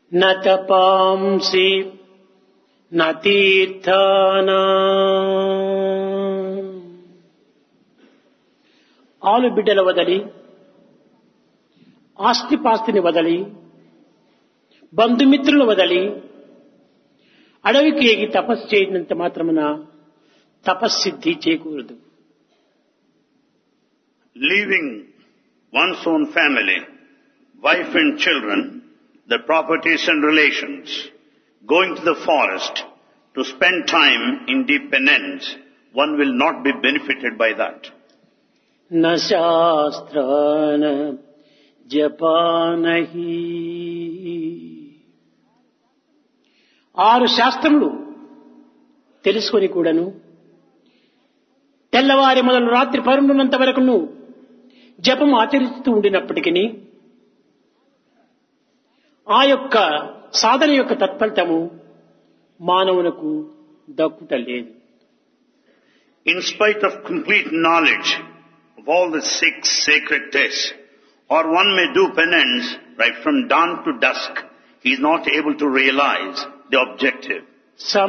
న తపాంసి న తీర్థానా. ఆలు బిడ్డల వదలి, ఆస్తిపాస్తిని వదలి, బంధుమిత్రులు వదలి అడవికి ఎగి తపస్సు చేయనంత మాత్రమున తపస్సిద్ధి చేకూరదు. Leaving one's own family, wife and children, their properties and relations, going to the forest to spend time in deep penance, one will not be benefited by that. న శాస్త్రాన జపానహి. 6 శాస్త్రములు తెలుసుకొని కూడాను తెల్లవారి మొదలు రాత్రి పరుండున్నంత వరకును జపం ఆచరిస్తూ ఉండినప్పటికీ ఆ యొక్క సాధన యొక్క తత్ఫలితము మానవులకు దక్కుట లేదు. In spite of complete knowledge of all the 6 sacred texts, or one may do penance right from dawn to dusk, he is not able to realize the objective.